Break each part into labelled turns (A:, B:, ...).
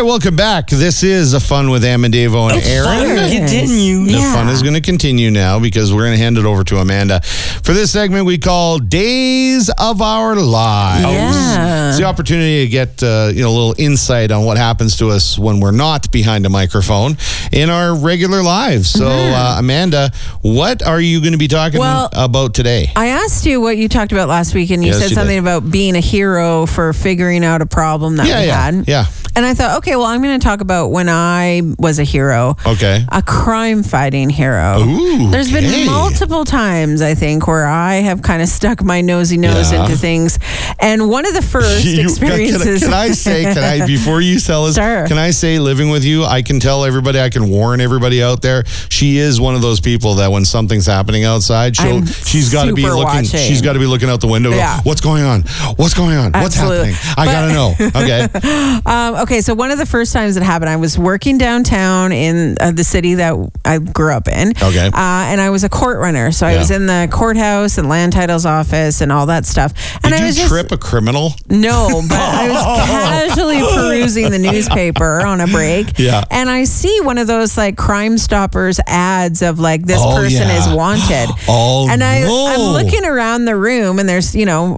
A: right, welcome back. This is a Fun with Amendevo and Aaron.
B: Continue.
A: The fun is going to continue now because we're going to hand it over to Amanda. For this segment, we call Days of Our Lives.
B: Yeah.
A: It's the opportunity to get a little insight on what happens to us when we're not behind a microphone in our regular lives. So, Amanda, what are you going to be talking about today?
B: I asked you what you talked about last week, and you said something about being a hero for figuring out a problem that we had.
A: Yeah.
B: And I thought, okay, well, I'm going to talk about when I was a hero.
A: Okay.
B: A crime-fighting hero.
A: Ooh,
B: There's been multiple times, I think, where I have kind of stuck my nosy nose into things. And one of the first experiences...
A: Can I say, before you tell us, can I say, living with you, I can tell everybody, I can warn everybody out there, she is one of those people that when something's happening outside, she's got to be looking. She's got to be looking out the window. Go, what's going on? What's going on?
B: Absolutely.
A: What's happening? I got to know. Okay.
B: Okay, so one of the first times it happened, I was working downtown in the city that I grew up in.
A: Okay.
B: And I was a court runner. So I was in the courthouse and land titles office and all that stuff. And
A: Did you trip a criminal?
B: No, but I was casually perusing the newspaper on a break.
A: Yeah.
B: And I see one of those like Crime Stoppers ads of like this person is wanted. And I'm looking around the room and there's,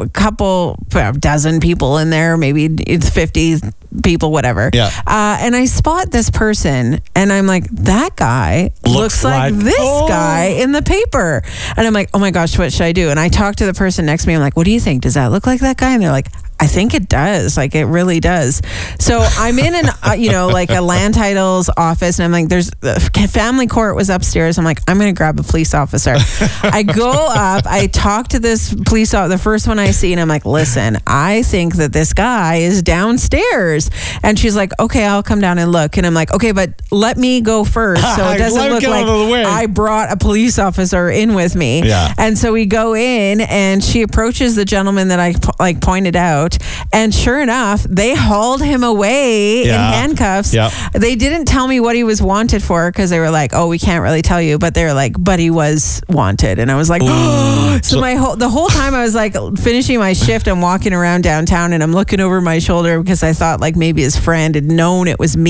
B: a dozen people in there, maybe it's 50 people, whatever.
A: Yeah.
B: And I spot this person and I'm like, that guy looks like this guy in the paper. And I'm like, oh my gosh, what should I do? And I talk to the person next to me. I'm like, what do you think? Does that look like that guy? And they're like, I think it does. Like, it really does. So I'm in an, like a land titles office and I'm like, there's family court was upstairs. I'm like, I'm going to grab a police officer. I go up, I talk to this police officer, the first one I see, and I'm like, listen, I think that this guy is downstairs. And she's like, okay, I'll come down and look. And I'm like, okay, but let me go first. So it doesn't look like I brought a police officer in with me.
A: Yeah.
B: And so we go in and she approaches the gentleman that I pointed out. And sure enough, they hauled him away in handcuffs. Yeah. They didn't tell me what he was wanted for because they were like, oh, we can't really tell you. But they were like, but he was wanted. And I was like, oh. So the whole time I was like finishing my shift and walking around downtown and I'm looking over my shoulder because I thought like maybe his friend had known it was me.